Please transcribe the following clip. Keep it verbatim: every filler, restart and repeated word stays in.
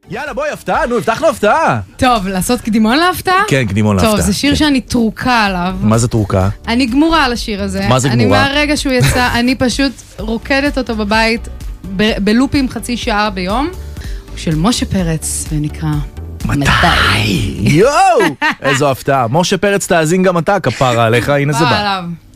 יאללה, בואי, הפתעה, נו, הבטחנו הפתעה. טוב, לעשות קדימון להפתעה? כן, קדימון להפתעה. טוב, זה שיר שאני תרוקה עליו. מה זה תרוקה? אני גמורה על השיר הזה. מה זה גמורה? אני מהרגע שהוא יצא, אני פשוט רוקדת אותו בבית, ב- בלופים חצי שעה ביום, של משה פרץ, ונקרא... מתי? יואו! איזו הפתעה. משה פרץ תאזין גם אתה, כפרה עליך, הנה זה בא. עליו.